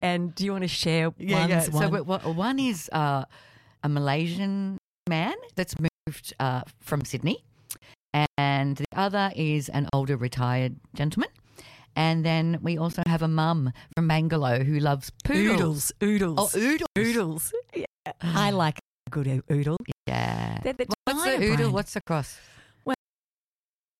And do you want to share Yeah. one? So one is a Malaysian man that's moved from Sydney, and the other is an older retired gentleman. And then we also have a mum from Bangalore who loves poodles. Oodles. Oh, oodles. Oodles. Yeah. I like a good oodle. Yeah. They're What's the diet oodle? brand. What's the cross?